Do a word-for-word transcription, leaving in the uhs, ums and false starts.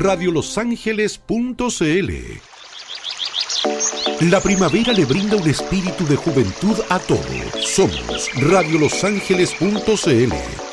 radio los ángeles punto c l. La primavera le brinda un espíritu de juventud a todo. Somos radio los ángeles punto c l.